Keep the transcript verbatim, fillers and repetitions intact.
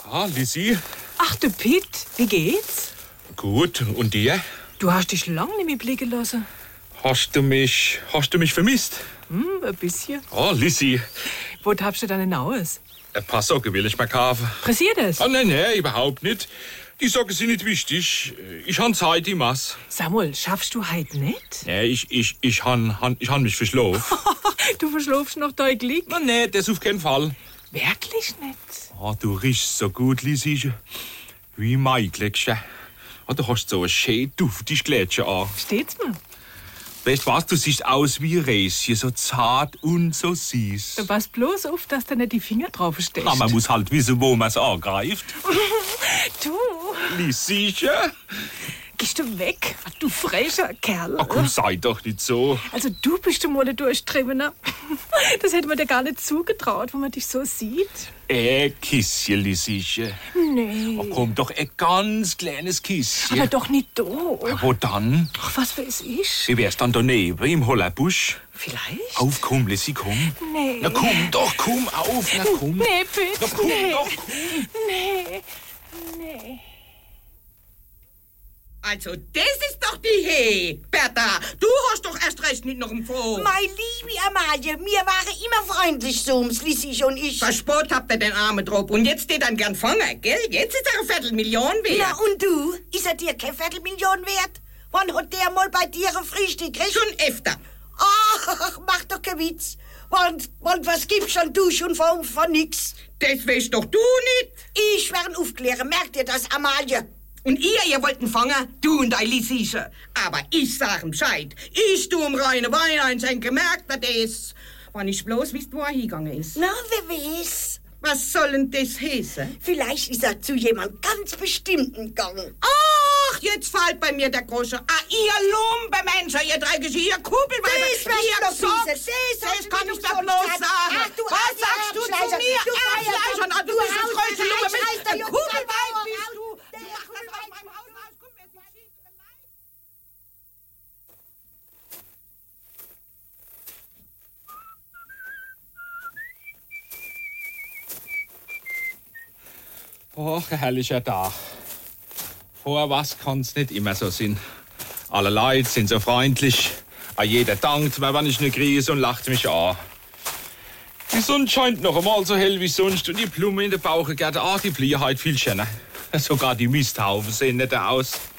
Ah, Lisi. Ach, du Pitt, wie geht's? Gut, und dir? Du hast dich lang nicht mehr blicken lassen. Hast du mich, hast du mich vermisst? Hm, ein bisschen. Oh, Lisi. Wo tappst du denn hinaus? Ein paar Socken will ich mir kaufen. Pressiert es? Oh, nein, nein, überhaupt nicht. Die Socken sind nicht wichtig. Ich han Zeit im Mass. Samuel, schaffst du heute nicht? Ja, ich, ich, ich han, han, ich han mich verschlafen. Du verschlafst noch deutlich. Oh, nein, das auf keinen Fall. Wirklich nicht? Oh, du riechst so gut, Lisi. Wie Maiglöckchen. Oh, du hast so ein schön duftiges Glätchen an. Steht's mir? Weißt du was, du siehst aus wie Räschen, so zart und so süß. Du pass bloß auf, dass du nicht die Finger drauf steckst. Na, man muss halt wissen, wo man es angreift. Du, Lisichen? gehst du weg, du frecher Kerl. Ach komm, sei doch nicht so. Also du bist du mal ein Durchstrebener. Das hätte man dir gar nicht zugetraut, wenn man dich so sieht. Äh, Kisschen, Lisichen. Nee. Ach komm, doch ein ganz kleines Kisschen. Aber doch nicht da. Wo dann? Ach, was weiß ich? Wie wär's dann daneben, im Hollerbusch? Vielleicht? Auf, komm, Lissi, komm. Nee. Na komm doch, komm auf, na komm. Nee, bitte. Na komm nee. doch, komm. Nee. Nee. Also, das ist doch die He. Bertha, du hast doch erst recht nicht noch im Froh. Meine liebe Amalie, wir waren immer freundlich so ums Lissi und ich. Verspott habt ihr den armen Trop. Und jetzt steht dann gern fangen, gell? Jetzt ist er eine Viertelmillion wert. Na und du? Ist er dir keine Viertelmillion wert? Wann hat der mal bei dir ein Frühstück gekriegt? Schon öfter. Ach, mach doch keinen Witz. Und, und was gibst schon du schon von, von nix? Das weißt doch du nicht. Ich werde aufklären, merkt ihr das, Amalie? Und ihr, ihr wollt ihn fangen, du und dein Lissische. Aber ich sag ihm Bescheid. Ich tu um reine Wein einschenke, merkt er das. Wenn ich bloß wisst, wo er hingegangen ist. Na, wer weiß? Was soll denn das heißen? Vielleicht ist er zu jemand ganz Bestimmten gegangen. Ach, jetzt fällt bei mir der Große. Ah, ihr Lumpenmenschen, ihr Dreckigen, ihr Kugelweiber, Das wirst ihr du doch Socks. wissen. Das hast Das kann du ich doch doch schon bloß gesagt. sagen. Ach, du Was alte sagst du zu Erbschleicher. mir? Du Erbschleicher, Feierabend. du Du bist ein haust Kreuze den Lumpenmensch. Einschleicher, Ein Junge, Kugelweib Bauer, bist Bauer. du. Der Du machst das aus meinem Haus raus. Komm, jetzt schießt mir leid. Och, ein herrlicher Tag. Vor was kann's nicht immer so sein. Alle Leute sind so freundlich. A jeder dankt mir, wenn ich ne grieße und lacht mich an. Die Sonne scheint noch einmal so hell wie sonst und die Blumen in der Bauchgärte, ah, die blühen heute viel schöner. Sogar die Misthaufen sehen netter aus.